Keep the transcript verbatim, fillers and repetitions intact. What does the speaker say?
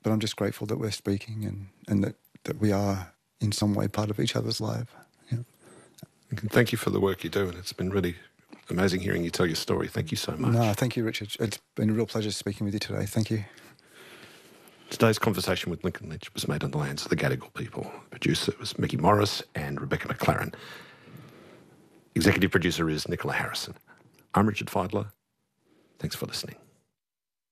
but I'm just grateful that we're speaking and, and that, that we are in some way part of each other's life. Yeah. Thank you for the work you do, and it's been really amazing hearing you tell your story. Thank you so much. No, thank you, Richard. It's been a real pleasure speaking with you today. Thank you. Today's conversation with Lincoln Lynch was made on the lands of the Gadigal people. Producer was Mickey Morris and Rebecca McLaren. Executive producer is Nicola Harrison. I'm Richard Feidler. Thanks for listening.